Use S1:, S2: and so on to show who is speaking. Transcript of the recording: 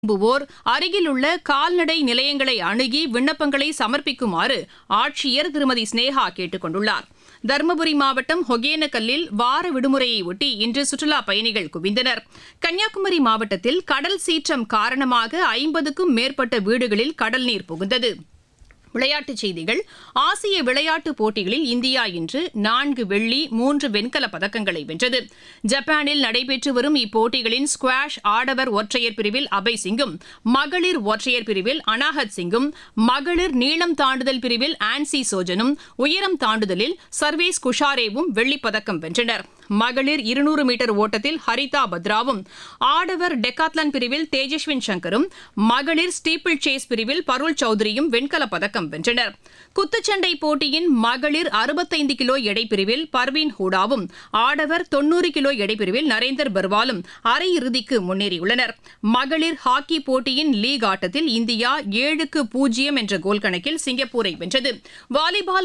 S1: விரும்புவோர் அருகிலுள்ள கால்நடை நிலையங்களை அணுகி விண்ணப்பங்களை சமர்ப்பிக்குமாறு ஆட்சியர் திருமதி ஸ்னேகா கேட்டுக் கொண்டுள்ளார். தருமபுரி மாவட்டம் ஒகேனக்கல்லில் வார விடுமுறையொட்டி இன்று சுற்றுலாப் பயணிகள் குவிந்தனர். கன்னியாகுமரி மாவட்டத்தில் கடல் சீற்றம் காரணமாக 50க்கும் மேற்பட்ட வீடுகளில் கடல் நீர் புகுந்தது. விளையாட்டுச் செய்திகள். ஆசிய விளையாட்டுப் போட்டிகளில் இந்தியா இன்று 4 வெள்ளி 3 வெண்கலப் பதக்கங்களை வென்றது. ஜப்பானில் நடைபெற்று வரும் இப்போட்டிகளின் ஸ்குவாஷ் ஆடவர் ஒற்றையர் பிரிவில் அபய் சிங்கும், மகளிர் ஒற்றையர் பிரிவில் அனாஹத் சிங்கும், மகளிர் நீளம் தாண்டுதல் பிரிவில் ஆன்சி சோஜனும், உயரம் தாண்டுதலில் சர்வேஸ் குஷாரேவும் வெள்ளிப்பதக்கம் வென்றனர். மகளிர் 200 மீட்டர் ஓட்டத்தில் ஹரிதா பத்ராவும், ஆடவர் டெக்காத்லன் பிரிவில் தேஜஸ்வின் சங்கரும், மகளிர் ஸ்டீப்பிள் சேஸ் பிரிவில் பருள் சௌத்ரியும் வெண்கலப் பதக்கம் வென்றனர். குத்துச்சண்டை போட்டியின் மகளிர் 65 கிலோ எடைப்பிரிவில் பர்வீன் ஹூடாவும், ஆடவர் 90 கிலோ எடைப்பிரிவில் நரேந்தர் பர்வாலும் அரையிறுதிக்கு முன்னேறியுள்ளனர். மகளிர் ஹாக்கி போட்டியின் லீக் ஆட்டத்தில் இந்தியா 7-0 என்ற கோல் கணக்கில் சிங்கப்பூரை வென்றது. வாலிபால்